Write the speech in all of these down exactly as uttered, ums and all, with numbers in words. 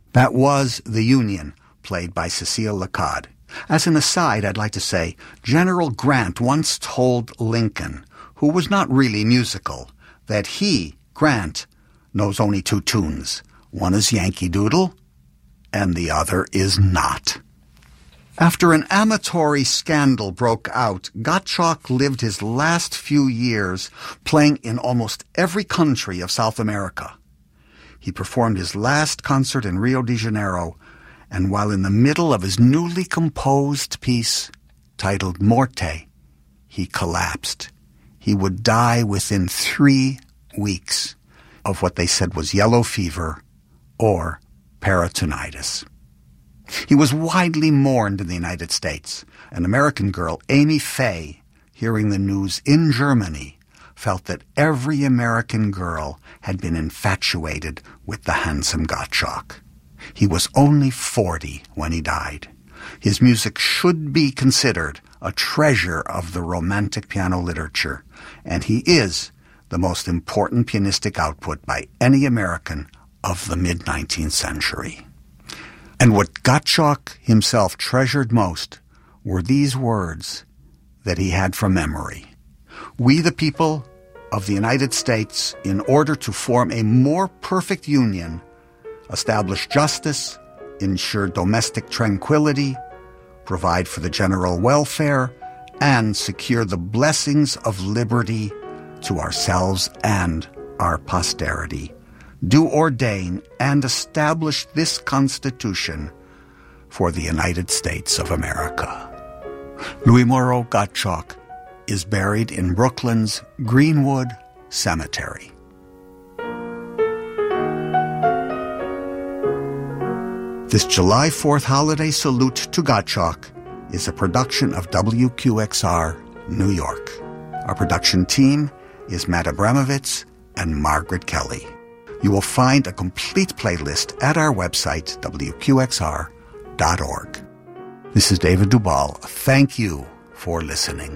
That was The Union, played by Cecile Lacaud. As an aside, I'd like to say General Grant once told Lincoln, who was not really musical, that he, Grant, knows only two tunes. One is Yankee Doodle, and the other is not. After an amatory scandal broke out, Gottschalk lived his last few years playing in almost every country of South America. He performed his last concert in Rio de Janeiro, and while in the middle of his newly composed piece, titled Morte, he collapsed. He would die within three weeks of what they said was yellow fever or peritonitis. He was widely mourned in the United States. An American girl, Amy Faye, hearing the news in Germany, felt that every American girl had been infatuated with the handsome Gottschalk. He was only forty when he died. His music should be considered a treasure of the Romantic piano literature, and he is the most important pianistic output by any American of the mid-nineteenth century. And what Gottschalk himself treasured most were these words that he had from memory. We, the people of the United States, in order to form a more perfect union, establish justice, ensure domestic tranquility, provide for the general welfare, and secure the blessings of liberty to ourselves and our posterity. Do ordain and establish this Constitution for the United States of America. Louis Moreau Gottschalk is buried in Brooklyn's Greenwood Cemetery. This July fourth holiday salute to Gottschalk is a production of W Q X R New York. Our production team is Matt Abramovitz and Margaret Kelly. You will find a complete playlist at our website, W Q X R dot org. This is David Dubal. Thank you for listening.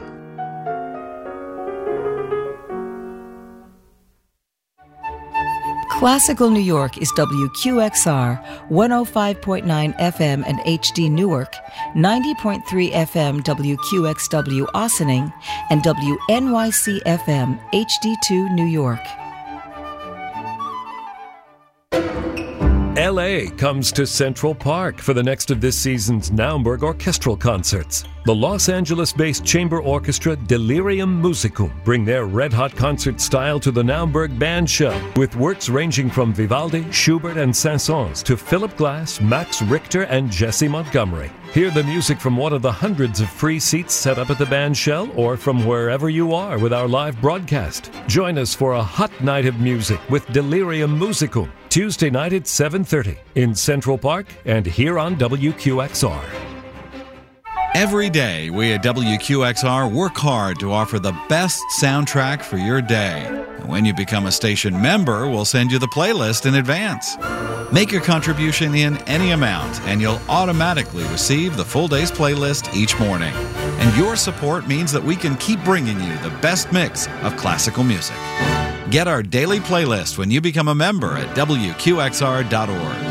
Classical New York is W Q X R, one oh five point nine F M and H D Newark, ninety point three F M W Q X W Ossining, and W N Y C F M H D two New York. L A comes to Central Park for the next of this season's Naumburg Orchestral Concerts. The Los Angeles-based chamber orchestra Delirium Musicum bring their red-hot concert style to the Naumburg Band Show, with works ranging from Vivaldi, Schubert, and Saint-Saëns to Philip Glass, Max Richter, and Jesse Montgomery. Hear the music from one of the hundreds of free seats set up at the band shell or from wherever you are with our live broadcast. Join us for a hot night of music with Delirium Musicum, Tuesday night at seven thirty in Central Park and here on W Q X R. Every day, we at W Q X R work hard to offer the best soundtrack for your day. And when you become a station member, we'll send you the playlist in advance. Make your contribution in any amount, and you'll automatically receive the full day's playlist each morning. And your support means that we can keep bringing you the best mix of classical music. Get our daily playlist when you become a member at W Q X R dot org.